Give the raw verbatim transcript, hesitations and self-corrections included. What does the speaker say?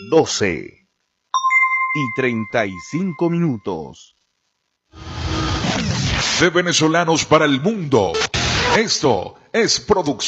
doce y treinta y cinco minutos. De venezolanos para el mundo. Esto es producción.